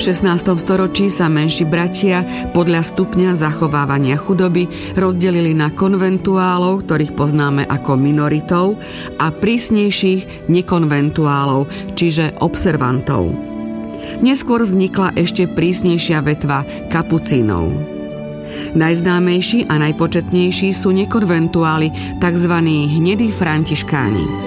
16. storočí sa menší bratia podľa stupňa zachovávania chudoby rozdelili na konventuálov, ktorých poznáme ako minoritov, a prísnejších nekonventuálov, čiže observantov. Neskôr vznikla ešte prísnejšia vetva kapucínov. Najznámejší a najpočetnejší sú nekonventuáli, tzv. Hnedí františkáni.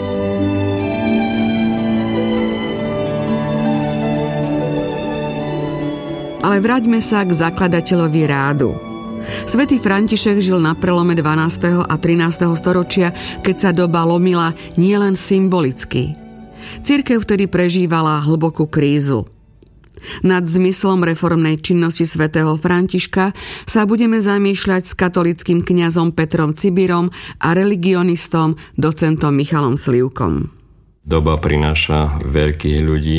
Ale vráťme sa k zakladateľovi rádu. Svätý František žil na prelome 12. a 13. storočia, keď sa doba lomila nielen symbolicky. Cirkev vtedy prežívala hlbokú krízu. Nad zmyslom reformnej činnosti svätého Františka sa budeme zamýšľať s katolickým kňazom Petrom Cibirom a religionistom docentom Michalom Slivkom. Doba prináša veľkých ľudí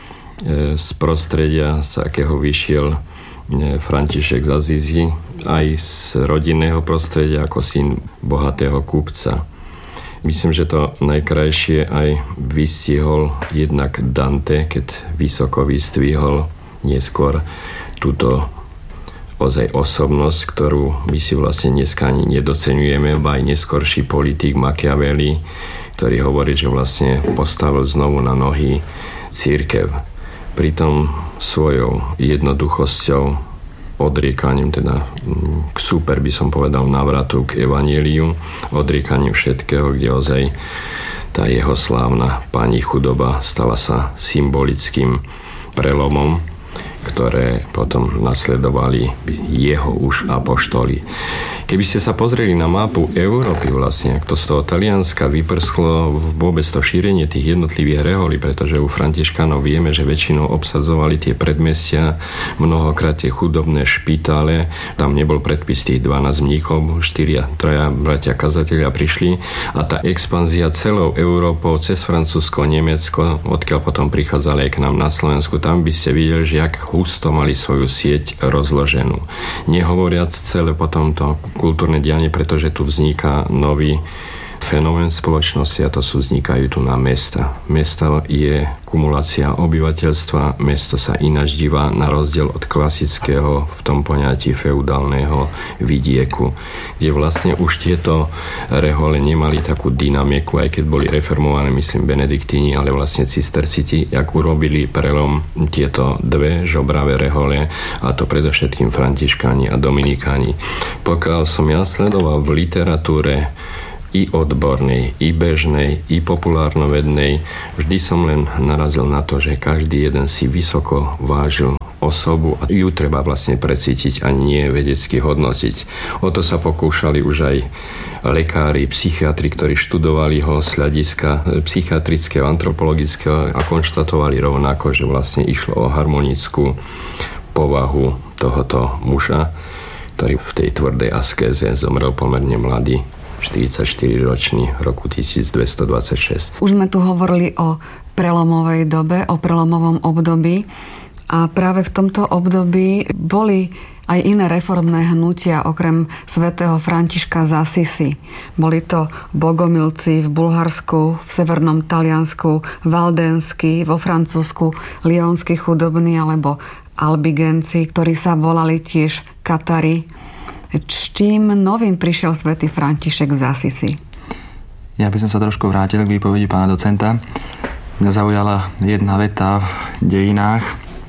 z prostredia, z akého vyšiel František z Azízy, aj z rodinného prostredia ako syn bohatého kupca. Myslím, že to najkrajšie aj vystihol jednak Dante, keď vysoko vystvihol neskôr túto ozaj osobnosť, ktorú my si vlastne dneska ani nedoceňujeme, ba aj neskorší politik Machiavelli, ktorý hovorí, že vlastne postavil znovu na nohy cirkev. Pritom svojou jednoduchosťou, odriekaním, teda k super by som povedal návratu k evanjeliu, odriekaním všetkého, kde ozaj tá jeho slávna pani chudoba stala sa symbolickým prelomom, ktoré potom nasledovali jeho už apoštoli. Keby ste sa pozreli na mapu Európy vlastne, ak to z toho Talianska vyprsklo vôbec to šírenie tých jednotlivých reholí, pretože u Františkánov vieme, že väčšinou obsadzovali tie predmestia, mnohokrát tie chudobné špitále, tam nebol predpis tých 12 mníchov, 3 bratia kazatelia prišli a tá expanzia celou Európou cez Francúzsko, Nemecko, odkiaľ potom prichádzali aj k nám na Slovensku, tam by ste videli, že jak husto mali svoju sieť rozloženú. Nehovoriac celé potom to kultúrne dianie, pretože tu vzniká nový fenomén spoločnosti a to vznikajú tu na mesta. Mesto je kumulácia obyvateľstva, mesto sa ináč díva na rozdiel od klasického v tom poňatí feudálneho vidieku, kde vlastne už tieto rehole nemali takú dynamiku, aj keď boli reformované, myslím, benediktíni, ale vlastne cisterciti, jak urobili prelom tieto dve žobravé rehole, a to predovšetkým františkáni a dominikáni. Pokiaľ som ja sledoval v literatúre i odbornej, i bežnej, i populárnovednej, vždy som len narazil na to, že každý jeden si vysoko vážil osobu a ju treba vlastne precítiť a nie vedecky hodnotiť. O to sa pokúšali už aj lekári, psychiatri, ktorí študovali ho z hľadiska psychiatrického, antropologického a konštatovali rovnako, že vlastne išlo o harmonickú povahu tohoto muža, ktorý v tej tvrdej askéze zomrel pomerne mladý, 44-ročný, roku 1226. Už sme tu hovorili o prelomovej dobe, o prelomovom období a práve v tomto období boli aj iné reformné hnutia okrem svätého Františka z Assisi. Boli to bogomilci v Bulharsku, v severnom Taliansku, valdénsky, vo Francúzsku, lyonskí chudobní alebo albigenci, ktorí sa volali tiež Katari. S čím novým prišiel svätý František z Assisi? Ja by som sa trošku vrátil k výpovedi pána docenta. Mňa zaujala jedna veta v dejinách,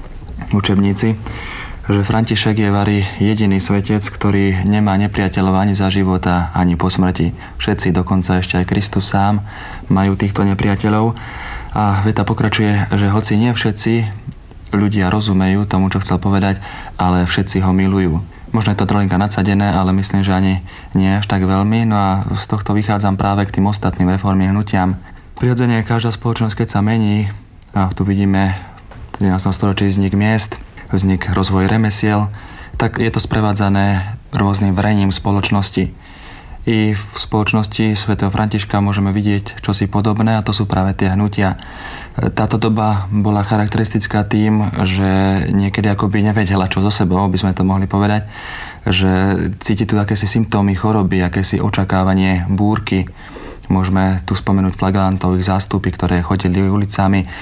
v učebnici, že František je vari jediný svetec, ktorý nemá nepriateľov ani za života, ani po smrti. Všetci, dokonca ešte aj Kristus sám, majú týchto nepriateľov. A veta pokračuje, že hoci nie všetci ľudia rozumejú tomu, čo chcel povedať, ale všetci ho milujú. Možno je to trolinka nadsadené, ale myslím, že ani nie až tak veľmi. No a z tohto vychádzam práve k tým ostatným reformným hnutiam. Prirodzene každá spoločnosť, keď sa mení, a tu vidíme v 13. storočí vznik miest, vznik rozvoj remesiel, tak je to sprevádzané rôznym vrením spoločnosti. I v spoločnosti svätého Františka môžeme vidieť čosi podobné a to sú práve tie hnutia. Táto doba bola charakteristická tým, že niekedy akoby nevedela čo so sebou, by sme to mohli povedať, že cíti tu akési symptómy choroby, akési očakávanie búrky. Môžeme tu spomenúť flagrantov, ich zástupy, ktoré chodili ulicami.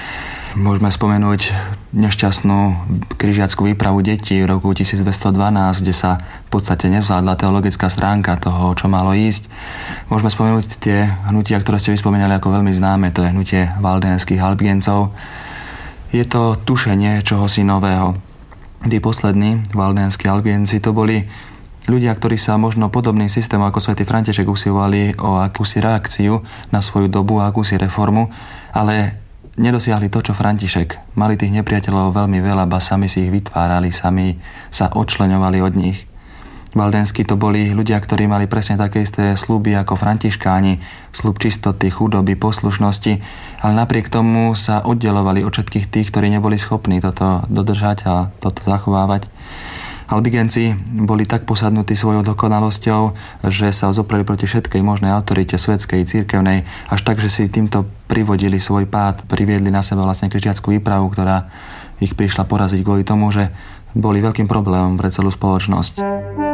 Môžeme spomenúť nešťastnú križiackú výpravu detí v roku 1212, kde sa v podstate nevzládla teologická stránka toho, čo malo ísť. Môžeme spomenúť tie hnutia, ktoré ste vyspomínali ako veľmi známe, to je hnutie valdenských Albigencov. Je to tušenie čohosi nového. Tí poslední valdenskí Albigenci to boli ľudia, ktorí sa možno podobným systémom ako svätý František usilovali o akúsi reakciu na svoju dobu a akúsi reformu, ale nedosiahli to, čo František. Mali tých nepriateľov veľmi veľa, ba sami si ich vytvárali, sami sa odčleňovali od nich. Valdenskí to boli ľudia, ktorí mali presne také isté sľuby ako františkáni, sľub čistoty, chudoby, poslušnosti, ale napriek tomu sa oddelovali od všetkých tých, ktorí neboli schopní toto dodržať a toto zachovávať. Albigenci boli tak posadnutí svojou dokonalosťou, že sa zopreli proti všetkej možnej autorite svetskej, cirkevnej, až tak, že si týmto privodili svoj pád, priviedli na seba vlastne križiackú výpravu, ktorá ich prišla poraziť kvôli tomu, že boli veľkým problémom pre celú spoločnosť.